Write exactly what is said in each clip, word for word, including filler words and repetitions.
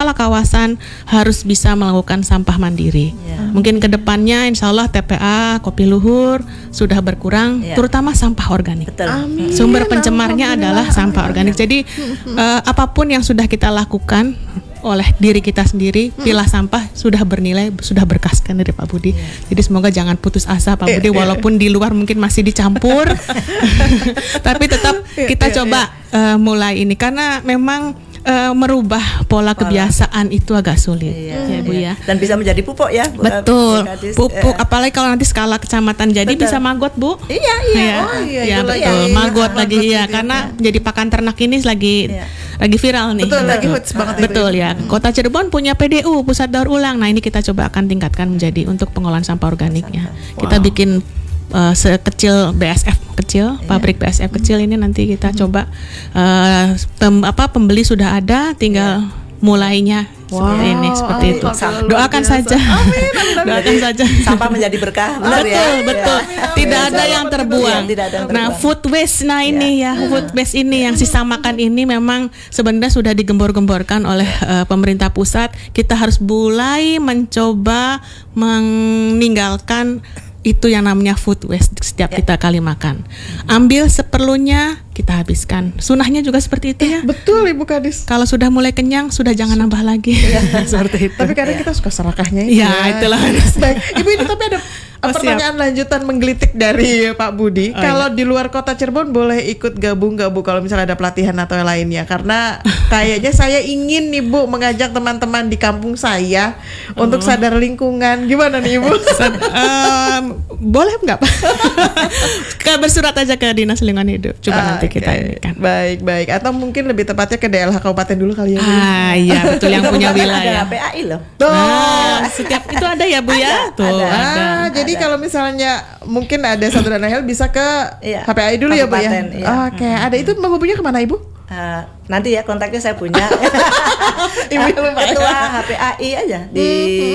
kepala kawasan harus bisa melakukan sampah mandiri. Yeah. Mungkin kedepannya insya Allah T P A Kopi Luhur sudah berkurang, yeah. terutama sampah organik. Betul. Amin. Sumber pencemarnya adalah sampah organik. Jadi uh, apapun yang sudah kita lakukan oleh diri kita sendiri, pilah sampah sudah bernilai, sudah berkaskan dari Pak Budi. Yeah. Jadi semoga jangan putus asa Pak Budi, walaupun di luar mungkin masih dicampur, tapi tetap kita coba uh, mulai ini karena memang uh, merubah pola kebiasaan itu agak sulit, iya, ya Bu iya. ya. Dan bisa menjadi pupuk ya. Bu, betul. Bu Pupuk, eh. apalagi kalau nanti skala kecamatan jadi betul. Bisa maggot Bu. Iya iya. Ya, oh, iya, ya betul. Iya, maggot iya, lagi ya, karena iya. Jadi pakan ternak ini lagi iya. lagi viral nih. Betul, lagi hits banget. Betul itu. Ya. Kota Cirebon punya P D U, pusat daur ulang. Nah ini kita coba akan tingkatkan menjadi untuk pengolahan sampah organiknya. Wow. Kita bikin uh, sekecil B S F kecil, yeah. pabrik B S F kecil ini nanti kita mm-hmm. coba uh, pem, apa pembeli sudah ada, tinggal yeah. mulainya wow. seperti ini seperti amin, itu. Doakan biasa. Saja. Amin, amin, amin. Doakan saja. Sampah menjadi berkah. Benar betul, ya? betul. Ya. Tidak ada yang terbuang. Ya, tidak ada yang terbuang. Nah, food waste nah ini ya, ya. food waste ini yang sisa makan ini memang sebenarnya sudah digembor-gemborkan oleh uh, pemerintah pusat. Kita harus mulai mencoba meninggalkan itu yang namanya food waste setiap yeah. kita kali makan. Ambil seperlunya, kita habiskan. Sunahnya juga seperti itu ya. Betul Ibu Kadis. Kalau sudah mulai kenyang, sudah jangan nambah lagi. Ya, seperti itu. Tapi kadang yeah. kita suka serakahnya. Iya, ya. Itulah. Baik, Ibu ini tapi ada oh, pertanyaan siap. lanjutan menggelitik dari Pak Budi. Oh, kalau iya. di luar kota Cirebon boleh ikut gabung gak Bu kalau misalnya ada pelatihan atau yang lainnya? Karena kayaknya saya ingin nih Bu mengajak teman-teman di kampung saya uh. untuk sadar lingkungan. Gimana nih Ibu? um, boleh nggak Pak? Bersurat aja ke Dinas Lingkungan Hidup. Coba ah, nanti kita okay. ini kan. Baik baik. Atau mungkin lebih tepatnya ke D L H Kabupaten dulu kali ya Bu. Ah iya betul yang punya wilayah. Ada H P A I loh. Nah, setiap itu ada ya Bu ya. Ada, Tuh. Ada. Ah, ada. Jadi kalau misalnya mungkin ada satu dana hel bisa ke iya. H P A I dulu Kabupaten, ya Bu ya. Iya. Oke, okay. hmm. ada itu menghubungnya kemana Ibu? Uh, nanti ya kontaknya saya punya. Ibu lupa ketua H P A I aja di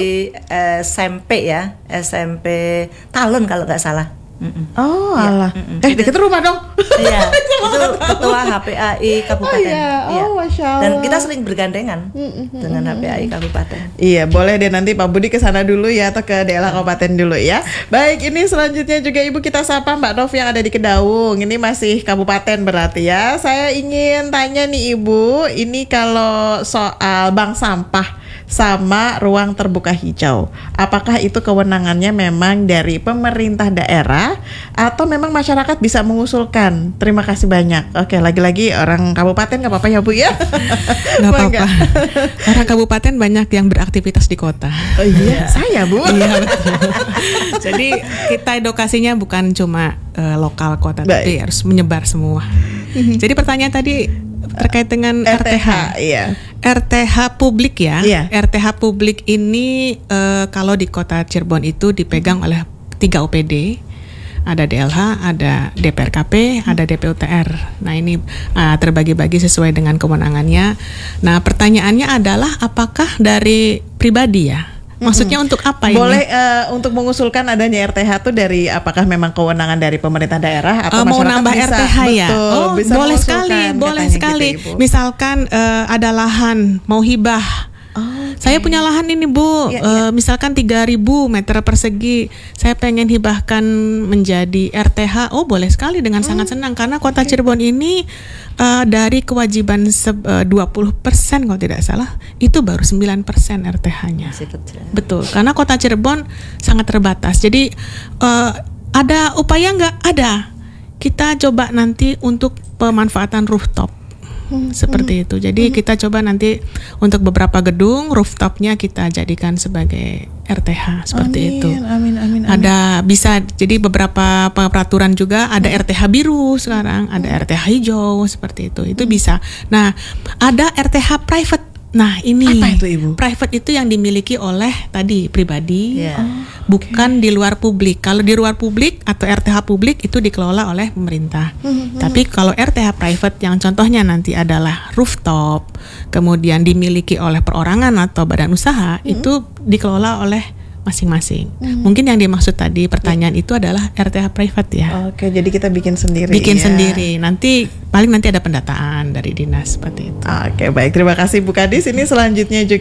uh, S M P ya, S M P Talun kalau nggak salah. Mm-mm. Oh alah, ya, eh deket rumah dong. Iya, itu ketua H P A I Kabupaten. Oh, iya. Oh, Masya Allah. Dan kita sering bergandengan Mm-mm. dengan H P A I Kabupaten. Iya, boleh deh nanti Pak Budi ke sana dulu ya atau ke D L H Kabupaten dulu ya. Baik, ini selanjutnya juga Ibu kita sapa Mbak Nov yang ada di Kedaung. Ini masih kabupaten berarti ya. Saya ingin tanya nih Ibu, ini kalau soal bank sampah sama ruang terbuka hijau, apakah itu kewenangannya memang dari pemerintah daerah atau memang masyarakat bisa mengusulkan? Terima kasih banyak. Oke, lagi-lagi orang kabupaten nggak apa-apa ya Bu ya? Nggak apa-apa. Orang kabupaten banyak yang beraktivitas di kota. Oh iya, saya Bu. Iya betul. Jadi kita edukasinya bukan cuma uh, lokal kota, Baik. tapi harus menyebar semua. Jadi pertanyaan tadi terkait dengan R T H, R T H iya. R T H publik ya. Iya. R T H publik ini uh, kalau di kota Cirebon itu dipegang oleh tiga O P D. Ada D L H, ada D P R K P, ada D P U T R. Nah ini uh, terbagi-bagi sesuai dengan kewenangannya. Nah pertanyaannya adalah apakah dari pribadi ya? Maksudnya mm-hmm. untuk apa ini? Boleh uh, untuk mengusulkan adanya R T H itu dari apakah memang kewenangan dari pemerintah daerah atau uh, mau masyarakat nambah bisa, R T H ya? Betul, oh, bisa boleh sekali, boleh sekali. Gitu, Misalkan uh, ada lahan mau hibah. Oh, okay. Saya punya lahan ini Bu, ya, uh, ya. misalkan tiga ribu meter persegi, saya pengen hibahkan menjadi R T H. Oh boleh sekali dengan hmm. sangat senang karena kota okay. Cirebon ini uh, dari kewajiban se- uh, dua puluh persen kalau tidak salah itu baru sembilan persen R T H-nya. Betul, karena kota Cirebon sangat terbatas. Jadi uh, ada upaya nggak? Ada. Kita coba nanti untuk pemanfaatan rooftop. Hmm, seperti hmm. itu. Jadi hmm. kita coba nanti untuk beberapa gedung rooftopnya kita jadikan sebagai R T H seperti amin, itu. Amin, amin, amin. Ada bisa jadi beberapa peraturan juga ada hmm. R T H biru sekarang, ada hmm. R T H hijau seperti itu. Itu hmm. bisa. Nah, ada R T H private. Nah ini apa itu Ibu? Private itu yang dimiliki oleh tadi pribadi, yeah. oh, bukan okay. di luar publik. Kalau di luar publik atau R T H publik itu dikelola oleh pemerintah. Mm-hmm. Tapi kalau R T H private yang contohnya nanti adalah rooftop, kemudian dimiliki oleh perorangan atau badan usaha, mm-hmm. itu dikelola oleh masing-masing. Hmm. Mungkin yang dimaksud tadi pertanyaan ya. itu adalah R T H private ya. Oke, jadi kita bikin sendiri. Bikin ya. sendiri. Nanti paling nanti ada pendataan dari dinas seperti itu. Oke, baik. Terima kasih Bu Kadis. Ini selanjutnya juga